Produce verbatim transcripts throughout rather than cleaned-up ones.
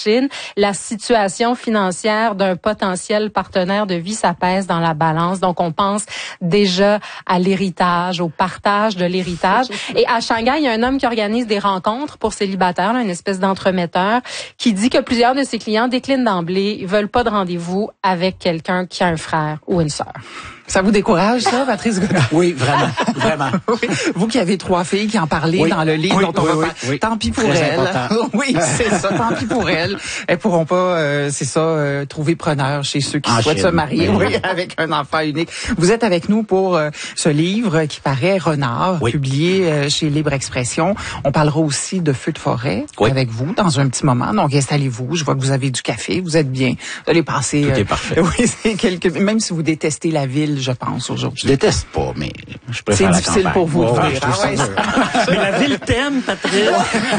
Chine, la situation financière d'un potentiel partenaire de vie, ça pèse dans la balance. Donc, on pense déjà à l'héritage, au partage de l'héritage. Et à Shanghai, il y a un homme qui organise des rencontres pour célibataires, là, une espèce d'entremetteur, qui dit que plusieurs de ses clients déclinent d'emblée, ils veulent pas de rendez-vous avec quelqu'un qui a un frère ou une sœur. Ça vous décourage, ça, Patrice Godin? Oui, vraiment, vraiment. Oui. Vous qui avez trois filles qui en parlaient oui. dans le livre oui, dont on oui, va oui, faire. Oui. Tant pis pour Très elles. important. Oui, c'est ça, tant pis pour elles. Elles pourront pas, euh, c'est ça, euh, trouver preneur chez ceux qui en souhaitent Chine. se marier, oui, oui, avec un enfant unique. Vous êtes avec nous pour euh, ce livre qui paraît Renard, oui. publié euh, chez Libre Expression. On parlera aussi de Feux de forêt oui. avec vous dans un petit moment. Donc, installez-vous. Je vois que vous avez du café. Vous êtes bien. Vous allez passer... Tout euh, est parfait. Oui, c'est quelques... Même si vous détestez la ville, je pense, aujourd'hui. Je déteste pas, mais je préfère c'est la difficile campagne. pour vous de oh, dire. Ah ouais, mais la ville t'aime, Patrice.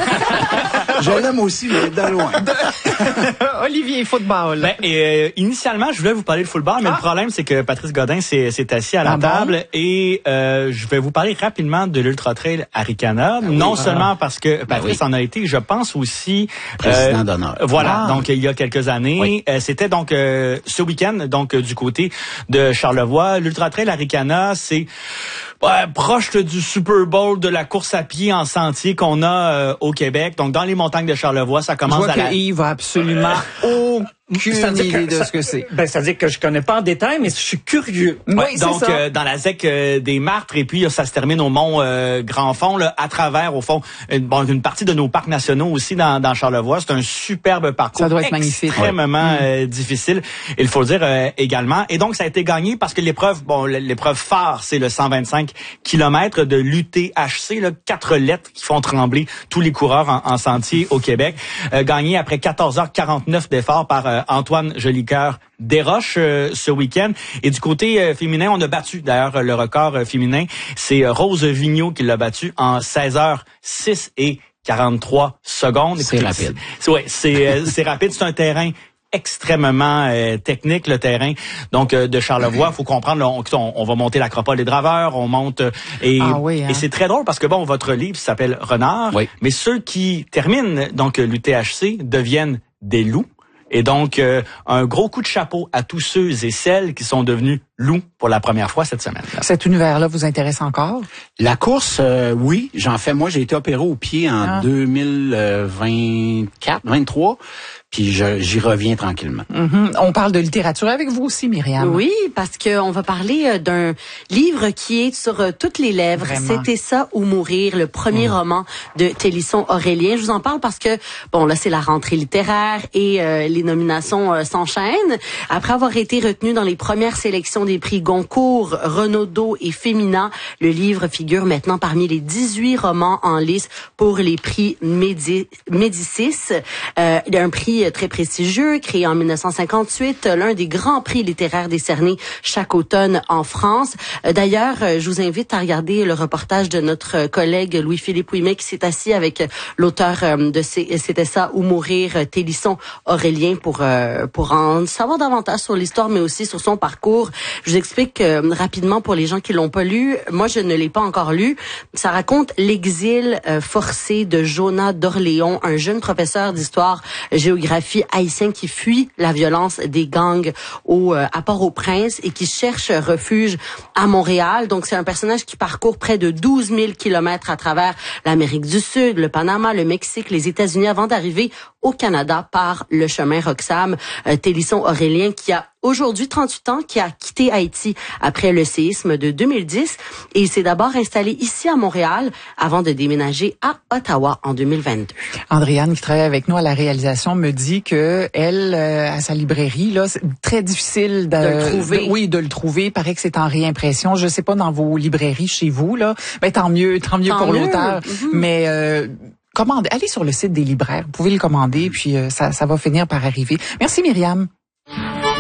Je l'aime aussi, mais de loin. Olivier, football. Ben, et, euh, initialement, je voulais vous parler de football, mais ah. le problème, c'est que Patrice Godin s'est, s'est assis à la ah table bon? et euh, je vais vous parler rapidement de l'Ultra Trail Arikana. Ah oui, non ah. seulement parce que Patrice ben oui. en a été, je pense aussi... Président euh, d'honneur. Voilà, ah. donc il y a quelques années. Oui. Euh, c'était donc euh, ce week-end, donc euh, du côté de Charlevoix. L'Ultra Trail Arikana, c'est... Ouais, proche du Super Bowl de la course à pied en sentier qu'on a euh, au Québec. Donc, dans les montagnes de Charlevoix, ça commence je vois à que la... Yves a absolument aucune idée de ça, ce que c'est. Ben, ça veut dire que je connais pas en détail, mais je suis curieux. Ouais, oui, donc, c'est ça. Euh, dans la zec euh, des Martres, et puis ça se termine au Mont euh, Grand Fond, là, à travers, au fond, une, bon, une partie de nos parcs nationaux aussi dans, dans Charlevoix. C'est un superbe parcours. Ça doit être magnifique. Extrêmement ouais. euh, difficile, il faut le dire euh, également. Et donc, ça a été gagné parce que l'épreuve, bon, l'épreuve phare, c'est le cent vingt-cinq kilomètres de l'U T H C, là, quatre lettres qui font trembler tous les coureurs en, en sentier au Québec. Euh, gagné après quatorze heures quarante-neuf d'efforts par euh, Antoine Jolicoeur Desroches euh, ce week-end. Et du côté euh, féminin, on a battu d'ailleurs le record euh, féminin. C'est euh, Rose Vigneault qui l'a battu en seize heures six et quarante-trois secondes. C'est Écoutez, rapide. C'est, ouais, c'est, euh, c'est rapide. C'est un terrain extrêmement euh, technique, le terrain donc euh, de Charlevoix. Faut comprendre, là, on, on, on va monter l'Acropole des Draveurs, on monte euh, et, ah oui, hein. et c'est très drôle parce que bon, votre livre s'appelle Renard, oui. mais ceux qui terminent donc l'U T H C deviennent des loups. Et donc, euh, un gros coup de chapeau à tous ceux et celles qui sont devenus loups pour la première fois cette semaine. Cet univers-là vous intéresse encore? La course, euh, oui, j'en fais. Moi, j'ai été opéré au pied en ah. deux mille vingt-quatre, vingt-trois. Puis je, j'y reviens tranquillement. Mm-hmm. On parle de littérature avec vous aussi, Myriam. Oui, parce que on va parler d'un livre qui est sur euh, toutes les lèvres. Vraiment. C'était ça ou mourir, le premier mmh. roman de Télisson Aurélien. Je vous en parle parce que bon là c'est la rentrée littéraire et euh, les nominations euh, s'enchaînent. Après avoir été retenu dans les premières sélections des prix Goncourt, Renaudot et Femina, le livre figure maintenant parmi les dix-huit romans en lice pour les prix Médi- Médicis. Euh, il y a un prix très prestigieux, créé en dix-neuf cent cinquante-huit, l'un des grands prix littéraires décernés chaque automne en France. D'ailleurs, je vous invite à regarder le reportage de notre collègue Louis-Philippe Ouimet qui s'est assis avec l'auteur de C'était ça ou mourir, Télisson Aurélien, pour pour en savoir davantage sur l'histoire, mais aussi sur son parcours. Je vous explique euh, rapidement pour les gens qui l'ont pas lu. Moi, je ne l'ai pas encore lu. Ça raconte l'exil euh, forcé de Jonas d'Orléans, un jeune professeur d'histoire géographie haïtien qui fuit la violence des gangs au euh, à Port-au-Prince et qui cherche refuge à Montréal. Donc c'est un personnage qui parcourt près de douze mille kilomètres à travers l'Amérique du Sud, le Panama, le Mexique, les États-Unis avant d'arriver au Canada par le chemin Roxham. Euh, Télisson Aurélien qui a aujourd'hui trente-huit ans, qui a quitté Haïti après le séisme de deux mille dix et il s'est d'abord installé ici à Montréal avant de déménager à Ottawa en deux mille vingt-deux. Andréane, qui travaille avec nous à la réalisation, me dit que elle, euh, à sa librairie, là, c'est très difficile de, de le trouver. De, oui, de le trouver. Il paraît que c'est en réimpression. Je sais pas dans vos librairies chez vous, là. Ben tant mieux, tant mieux tant pour mieux. l'auteur. Mm-hmm. Mais euh, commandez, allez sur le site des libraires. Vous pouvez le commander, puis euh, ça, ça va finir par arriver. Merci Myriam.